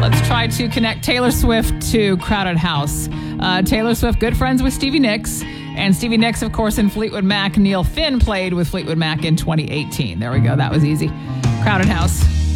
Let's try to connect Taylor Swift to Crowded House. Taylor Swift, good friends with Stevie Nicks. And Stevie Nicks, of course, in Fleetwood Mac. Neil Finn played with Fleetwood Mac in 2018. There we go. That was easy. Crowded House.